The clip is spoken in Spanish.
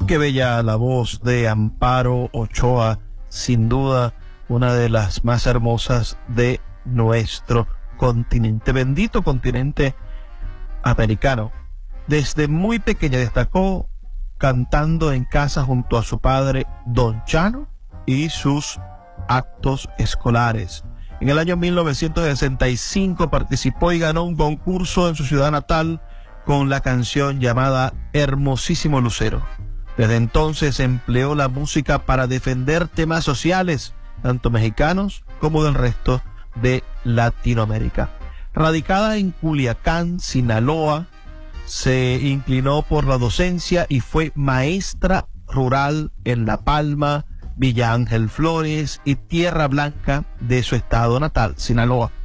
Qué bella la voz de Amparo Ochoa, sin duda una de las más hermosas de nuestro continente, bendito continente americano. Desde muy pequeña destacó cantando en casa junto a su padre Don Chano y sus actos escolares. En el año 1965 participó y ganó un concurso en su ciudad natal con la canción llamada Hermosísimo Lucero. Desde entonces empleó la música para defender temas sociales, tanto mexicanos como del resto de Latinoamérica. Radicada en Culiacán, Sinaloa, se inclinó por la docencia y fue maestra rural en La Palma, Villa Ángel Flores y Tierra Blanca de su estado natal, Sinaloa.